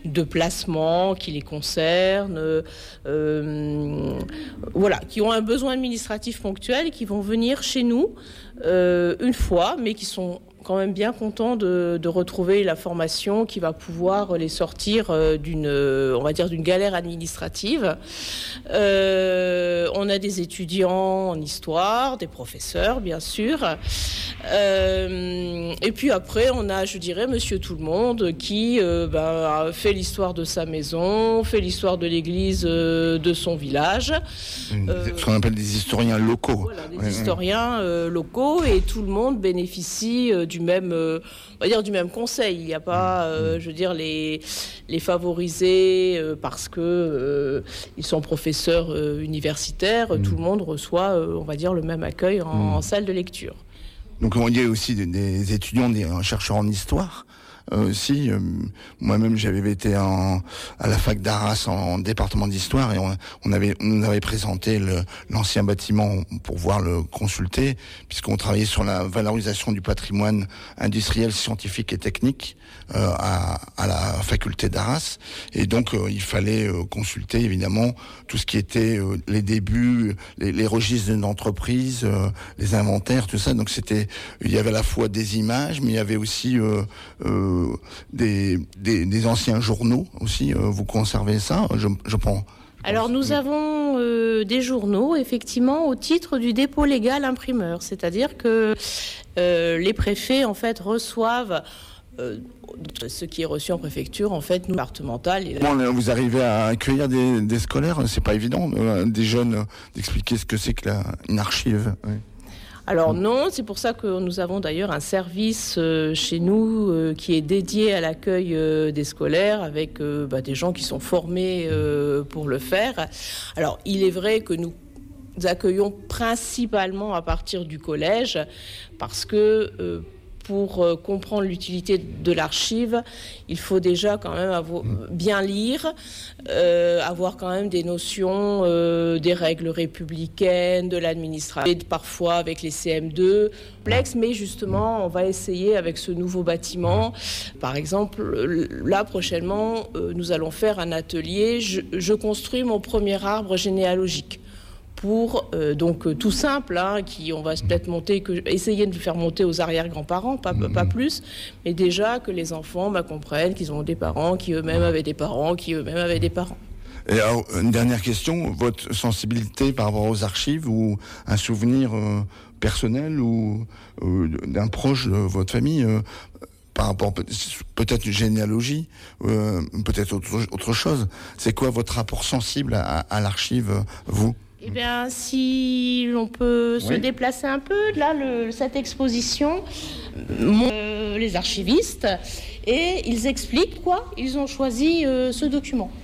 de placement qui les concernent, qui ont un besoin administratif ponctuel et qui vont venir chez nous une fois, mais qui sont quand même bien contents de retrouver la formation qui va pouvoir les sortir d'une galère administrative. On a des étudiants en histoire, des professeurs bien sûr, et puis après on a, je dirais, Monsieur Tout-le-Monde qui fait l'histoire de sa maison, fait l'histoire de l'église de son village. Ce qu'on appelle des historiens locaux. Voilà, des historiens locaux, et tout le monde bénéficie du même conseil. Il n'y a pas, les favoriser parce que ils sont professeurs universitaires. Tout le monde reçoit, le même accueil en salle de lecture. Donc il y a aussi des étudiants, des chercheurs en histoire. Moi-même j'avais été à la fac d'Arras en département d'histoire, et on nous avait présenté l'ancien bâtiment pour pouvoir le consulter, puisqu'on travaillait sur la valorisation du patrimoine industriel, scientifique et technique à la faculté d'Arras, et donc il fallait consulter évidemment tout ce qui était les débuts, les registres d'une entreprise, les inventaires, tout ça. Donc il y avait à la fois des images, mais il y avait aussi des anciens journaux aussi. Vous conservez ça, je pense. Alors nous avons des journaux, effectivement, au titre du dépôt légal imprimeur. C'est-à-dire que les préfets, en fait, reçoivent ce qui est reçu en préfecture, en fait, nous, départemental. Vous arrivez à accueillir des scolaires, c'est pas évident, des jeunes, d'expliquer ce que c'est qu'une archive. Oui. Alors non, c'est pour ça que nous avons d'ailleurs un service chez nous qui est dédié à l'accueil des scolaires, avec des gens qui sont formés pour le faire. Alors il est vrai que nous accueillons principalement à partir du collège, parce que pour comprendre l'utilité de l'archive, il faut déjà quand même bien lire, avoir quand même des notions des règles républicaines, de l'administration, parfois avec les CM2, complexe, mais justement, on va essayer avec ce nouveau bâtiment. Par exemple, là, prochainement, nous allons faire un atelier. Je construis mon premier arbre généalogique. Pour tout simple, on va peut-être essayer de le faire monter aux arrière-grands-parents, pas plus, mais déjà que les enfants comprennent qu'ils ont des parents, qui eux-mêmes avaient des parents, qui eux-mêmes avaient des parents. Et alors, une dernière question, votre sensibilité par rapport aux archives, ou un souvenir personnel ou d'un proche de votre famille par rapport peut-être une généalogie, peut-être autre chose. C'est quoi votre rapport sensible à l'archive, vous ? Eh bien, si l'on peut se déplacer un peu, là, cette exposition, les archivistes, et ils expliquent pourquoi ils ont choisi ce document.